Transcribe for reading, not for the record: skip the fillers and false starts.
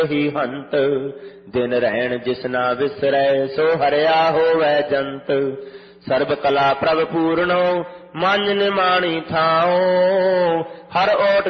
ਹੀ ਹੰਤ। ਦਿਨ ਰਹਿਣ ਜਿਸ ਨਾ ਵਿਸਰੈ, ਸੋ ਹਰਿਆ ਹੋਵੈ ਜੰਤ। ਸਰਬ ਕਲਾ ਪ੍ਰਭ ਪੂਰਨੋ, ਮਨ ਨਿਮਾਣੀ ਥਾਓ। ਹਰ ਓਟ